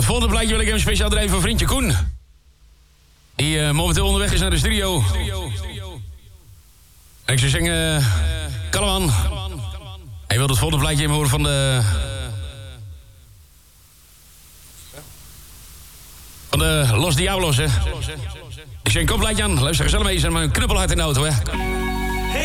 volgende plaatje wil ik even speciaal draaien voor vriendje Koen. Die momenteel onderweg is naar de studio. En ik zou zeggen, Kalaman. Hij wil het volgende plaatje even horen van de... Van de Los Diablos, hè. Ik zeg, kom plaatje aan. Luister gezellig mee, zijn maar een knuppelhart in de auto, hè.